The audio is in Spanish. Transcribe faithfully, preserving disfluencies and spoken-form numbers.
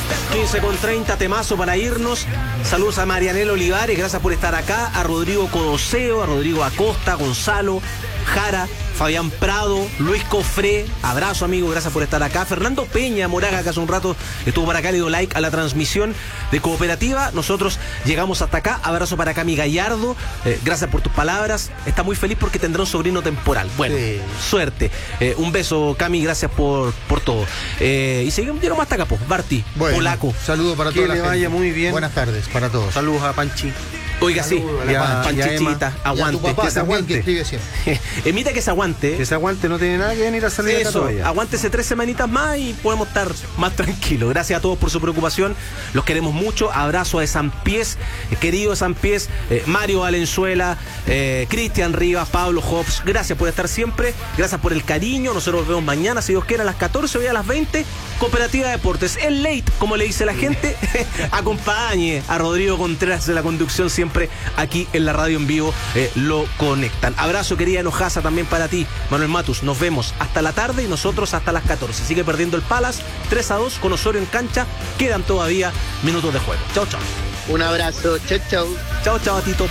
quince con treinta, temazo para irnos. Saludos a Marianela Olivares, gracias por estar acá. A Rodrigo Codoseo, a Rodrigo Acosta, Gonzalo Jara, Fabián Prado, Luis Cofré, abrazo amigo, gracias por estar acá. Fernando Peña Moraga, que hace un rato estuvo para acá, le dio like a la transmisión de Cooperativa. Nosotros llegamos hasta acá, abrazo para Cami Gallardo, eh, gracias por tus palabras. Está muy feliz porque tendrá un sobrino temporal. Bueno, sí. Suerte. Eh, un beso, Cami, gracias por, por todo. Eh, y seguimos, llegamos hasta acá, pues, Barty, bueno, polaco. Saludo para todos. Que le vaya muy bien. Buenas tardes para todos. Saludos a Panchi. Oiga, sí, ya, Panchichita, aguante. Y a tu papá, que se aguante. Que escribe siempre. Emita que se aguante. Que se aguante, no tiene nada que venir a salir Eso, acá. aguántese tres semanitas más y podemos estar más tranquilos. Gracias a todos por su preocupación. Los queremos mucho. Abrazo a San Pies, eh, querido San Pies, eh, Mario Valenzuela, eh, Cristian Rivas, Pablo Hobbs. Gracias por estar siempre. Gracias por el cariño. Nosotros nos vemos mañana, si Dios quiere, a las catorce, hoy a las veinte. Cooperativa de Deportes. El late, como le dice la gente. Acompañe a Rodrigo Contreras de la conducción siempre aquí en la radio en vivo, eh, lo conectan. Abrazo, querida Enojaza, también para ti, Manuel Matus. Nos vemos hasta la tarde y nosotros hasta las catorce. Sigue perdiendo el Palace tres a dos con Osorio en cancha. Quedan todavía minutos de juego. Chao, chao. Un abrazo. Chao, chao. Chao, chao, Tito.